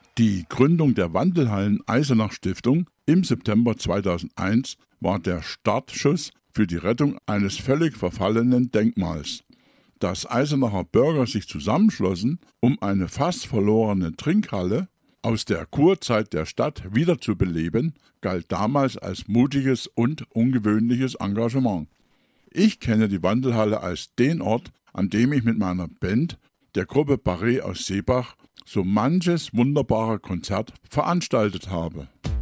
Die Gründung der Wandelhallen Eisenach Stiftung im September 2001 war der Startschuss für die Rettung eines völlig verfallenen Denkmals. Dass Eisenacher Bürger sich zusammenschlossen, um eine fast verlorene Trinkhalle aus der Kurzeit der Stadt wiederzubeleben, galt damals als mutiges und ungewöhnliches Engagement. Ich kenne die Wandelhalle als den Ort, an dem ich mit meiner Band, der Gruppe Barré aus Seebach, so manches wunderbare Konzert veranstaltet habe.